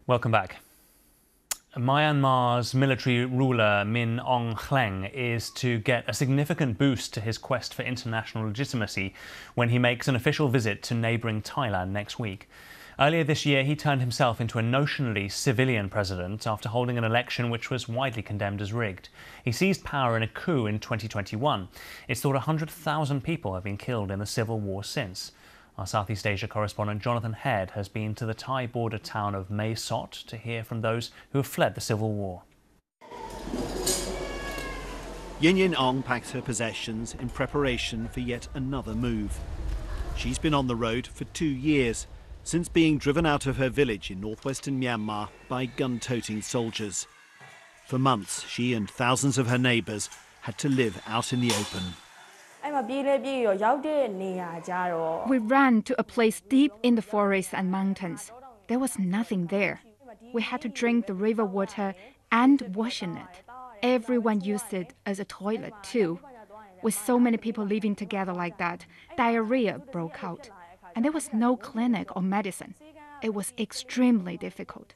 Welcome back. Myanmar's military ruler Min Aung Hlaing is to get a significant boost to his quest for international legitimacy when he makes an official visit to neighbouring Thailand next week. Earlier this year, he turned himself into a notionally civilian president after holding an election which was widely condemned as rigged. He seized power in a coup in 2021. It's thought 100,000 people have been killed in the civil war since. Our Southeast Asia correspondent Jonathan Head has been to the Thai border town of Mae Sot to hear from those who have fled the civil war. Yin Aung packs her possessions in preparation for yet another move. She's been on the road for 2 years, since being driven out of her village in northwestern Myanmar by gun-toting soldiers. For months, she and thousands of her neighbours had to live out in the open. We ran to a place deep in the forests and mountains. There was nothing there. We had to drink the river water and wash in it. Everyone used it as a toilet too. With so many people living together like that, diarrhea broke out. And there was no clinic or medicine. It was extremely difficult.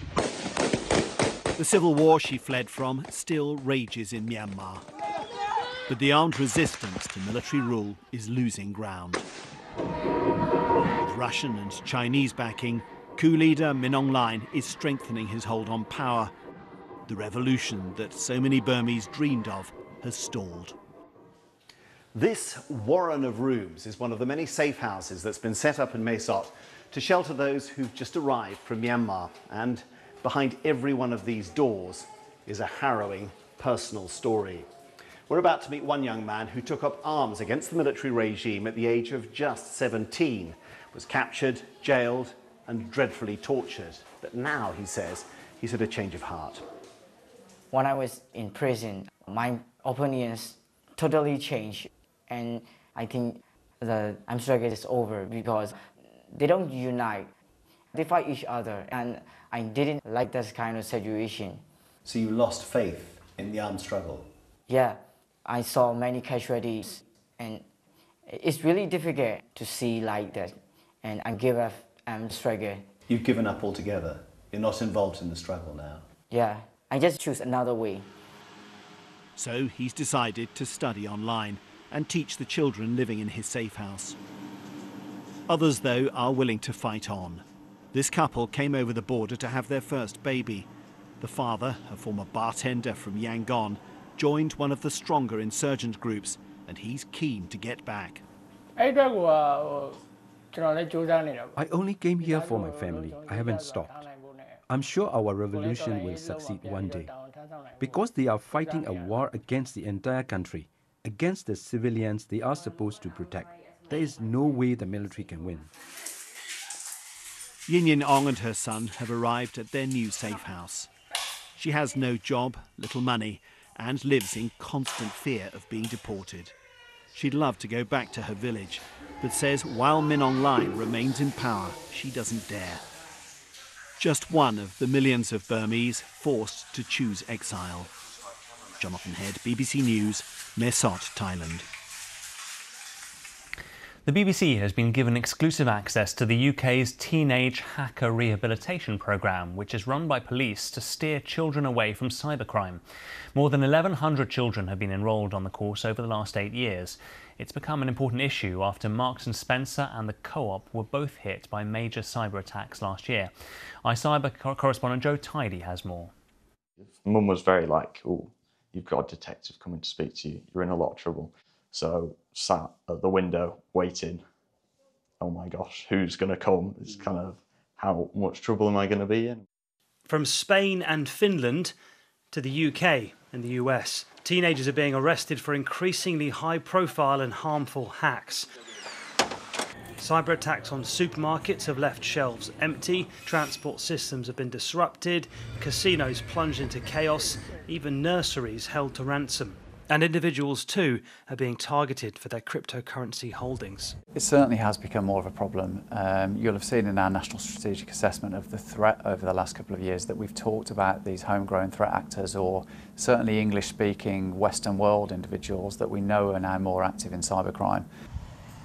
The civil war she fled from still rages in Myanmar. But the armed resistance to military rule is losing ground. With Russian and Chinese backing, coup leader Min Aung Hlaing is strengthening his hold on power. The revolution that so many Burmese dreamed of has stalled. This warren of rooms is one of the many safe houses that's been set up in Mae Sot to shelter those who've just arrived from Myanmar. And behind every one of these doors is a harrowing personal story. We're about to meet one young man who took up arms against the military regime at the age of just 17, was captured, jailed and dreadfully tortured. But now, he says, he's had a change of heart. When I was in prison, my opinions totally changed. And I think the armed struggle is over because they don't unite. They fight each other. And I didn't like this kind of situation. So you lost faith in the armed struggle? Yeah. I saw many casualties, and it's really difficult to see like that. And I give up struggle. You've given up altogether? You're not involved in the struggle now? Yeah, I just choose another way. So he's decided to study online and teach the children living in his safe house. Others, though, are willing to fight on. This couple came over the border to have their first baby. The father, a former bartender from Yangon, joined one of the stronger insurgent groups, and he's keen to get back. I only came here for my family. I haven't stopped. I'm sure our revolution will succeed one day. Because they are fighting a war against the entire country, against the civilians they are supposed to protect. There is no way the military can win. Yin Aung and her son have arrived at their new safe house. She has no job, little money, and lives in constant fear of being deported. She'd love to go back to her village, but says while Min Aung Hlaing remains in power, she doesn't dare. Just one of the millions of Burmese forced to choose exile. Jonathan Head, BBC News, Mae Sot, Thailand. The BBC has been given exclusive access to the UK's Teenage Hacker Rehabilitation Programme, which is run by police to steer children away from cybercrime. More than 1,100 children have been enrolled on the course over the last 8 years. It's become an important issue after Marks and Spencer and the Co-op were both hit by major cyber attacks last year. iCyber correspondent Joe Tidy has more. Mum was very like, oh, you've got a detective coming to speak to you, you're in a lot of trouble. So sat at the window waiting, oh my gosh, who's going to come? It's kind of, how much trouble am I going to be in? From Spain and Finland to the UK and the US, teenagers are being arrested for increasingly high-profile and harmful hacks. Cyber attacks on supermarkets have left shelves empty, transport systems have been disrupted, casinos plunged into chaos, even nurseries held to ransom. And individuals too are being targeted for their cryptocurrency holdings. It certainly has become more of a problem. You'll have seen in our National Strategic Assessment of the threat over the last couple of years that we've talked about these homegrown threat actors, or certainly English-speaking Western world individuals that we know are now more active in cybercrime.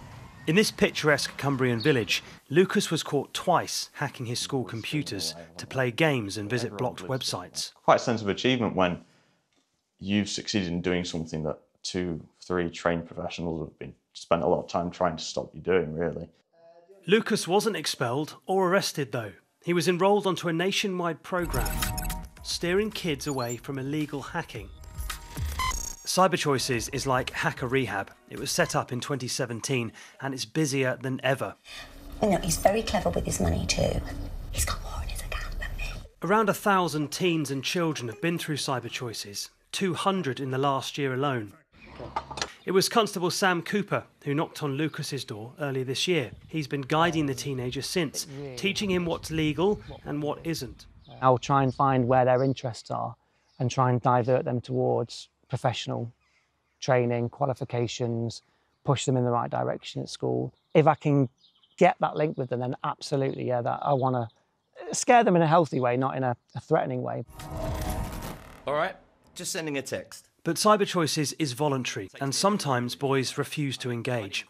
In this picturesque Cumbrian village, Lucas was caught twice hacking his school computers to play games and visit blocked websites. Quite a sense of achievement when you've succeeded in doing something that 2-3 trained professionals have spent a lot of time trying to stop you doing, really. Lucas wasn't expelled or arrested, though. He was enrolled onto a nationwide programme, steering kids away from illegal hacking. CyberChoices is like Hacker Rehab. It was set up in 2017 and it's busier than ever. You know, he's very clever with his money too. He's got more in his account than me. Around 1,000 teens and children have been through CyberChoices, 200 in the last year alone. It was Constable Sam Cooper who knocked on Lucas's door earlier this year. He's been guiding the teenager since, teaching him what's legal and what isn't. I'll try and find where their interests are and try and divert them towards professional training, qualifications, push them in the right direction at school. If I can get that link with them, then absolutely, yeah, that I want to scare them in a healthy way, not in a threatening way. All right, just sending a text. But CyberChoices is voluntary, and sometimes boys refuse to engage.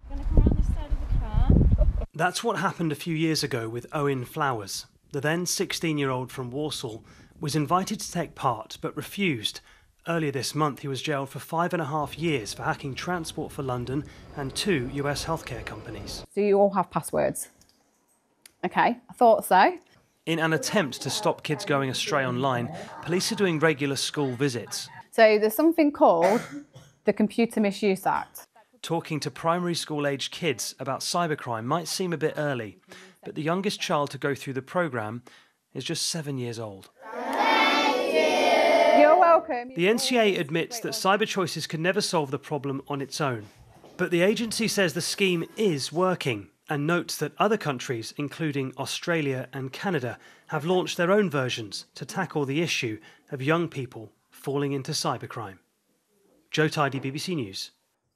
That's what happened a few years ago with Owen Flowers. The then 16-year-old from Warsaw was invited to take part, but refused. Earlier this month, he was jailed for 5.5 years for hacking Transport for London and 2 US healthcare companies. Do you all have passwords? Okay, I thought so. In an attempt to stop kids going astray online, police are doing regular school visits. So there's something called the Computer Misuse Act. Talking to primary school-aged kids about cybercrime might seem a bit early, but the youngest child to go through the programme is just 7 years old. You're welcome. The NCA admits that CyberChoices can never solve the problem on its own. But the agency says the scheme is working and notes that other countries, including Australia and Canada, have launched their own versions to tackle the issue of young people falling into cybercrime. Joe Tidy, BBC News.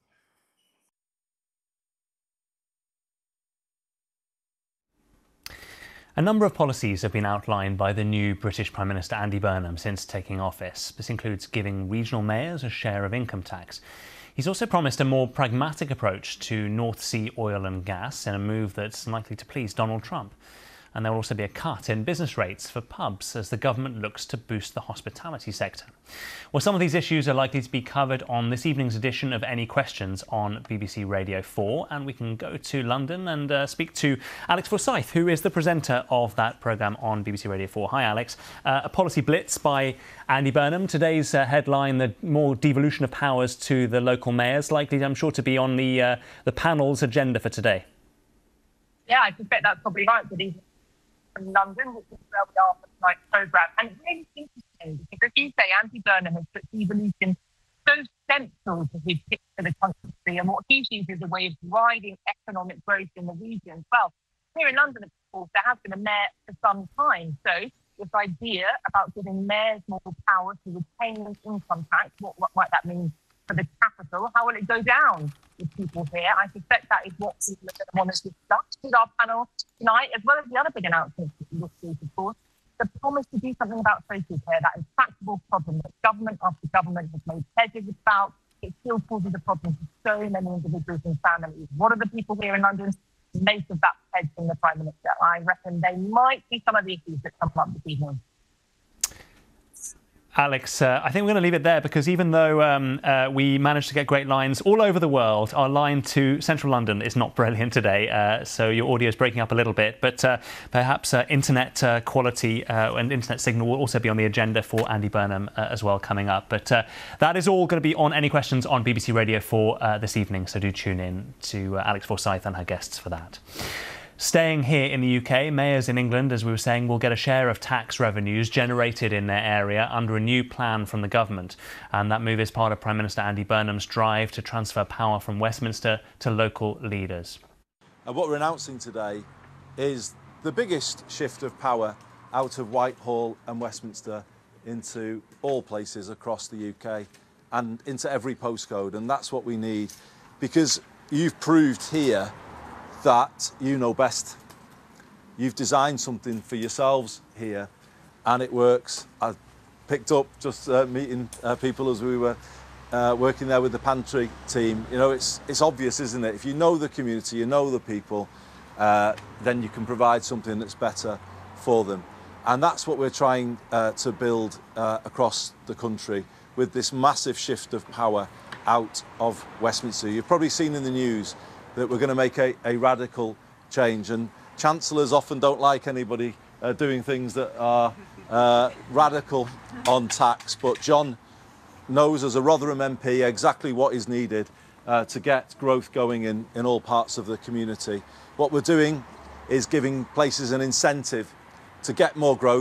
A number of policies have been outlined by the new British Prime Minister Andy Burnham since taking office. This includes giving regional mayors a share of income tax. He's also promised a more pragmatic approach to North Sea oil and gas in a move that's likely to please Donald Trump. And there will also be a cut in business rates for pubs as the government looks to boost the hospitality sector. Well, some of these issues are likely to be covered on this evening's edition of Any Questions on BBC Radio 4. And we can go to London and speak to Alex Forsyth, who is the presenter of that programme on BBC Radio 4. Hi, Alex. A policy blitz by Andy Burnham. Today's headline, the more devolution of powers to the local mayors, likely, I'm sure, to be on the panel's agenda for today. Yeah, I suspect that's probably right. But from London, which is where we are for tonight's programme. And it's really interesting because, as you say, Andy Burnham has put devolution so central to his pitch for the country and what he sees as a way of driving economic growth in the region. Well, here in London, of course, there has been a mayor for some time. So this idea about giving mayors more power to retain income tax, what might that mean for the capital? How will it go down with people here? I suspect that is what people are going to want to discuss with our panel tonight, as well as the other big announcements that we'll see, of course. The promise to do something about social care, that intractable problem that government after government has made pledges about. It still causes a problem for so many individuals and families. What are the people here in London make of that pledge from the Prime Minister? I reckon they might be some of the issues that come up this evening. Alex, I think we're going to leave it there because even though we managed to get great lines all over the world, our line to central London is not brilliant today, so your audio is breaking up a little bit. But perhaps internet quality and internet signal will also be on the agenda for Andy Burnham as well coming up. But that is all going to be on Any Questions on BBC Radio 4 this evening, so do tune in to Alex Forsyth and her guests for that. Staying here in the UK, mayors in England, as we were saying, will get a share of tax revenues generated in their area under a new plan from the government. And that move is part of Prime Minister Andy Burnham's drive to transfer power from Westminster to local leaders. And what we're announcing today is the biggest shift of power out of Whitehall and Westminster into all places across the UK and into every postcode. And that's what we need, because you've proved here that you know best. You've designed something for yourselves here and it works. I picked up just meeting people as we were working there with the pantry team, you know, it's obvious, isn't it? If you know the community, you know the people, then you can provide something that's better for them. And that's what we're trying to build across the country with this massive shift of power out of Westminster. You've probably seen in the news that we're going to make a radical change, and chancellors often don't like anybody doing things that are radical on tax, but John knows as a Rotherham MP exactly what is needed to get growth going in all parts of the community. What we're doing is giving places an incentive to get more growth.